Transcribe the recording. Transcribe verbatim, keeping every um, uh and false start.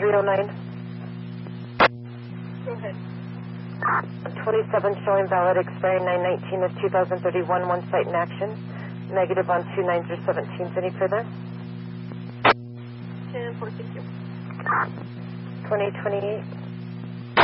three oh nine. Go ahead. twenty-seven showing valid expiring nine nineteen of two thousand thirty-one, one site in action. Negative on two nines or seventeens. Any further? ten four, thank you. twenty twenty-eight.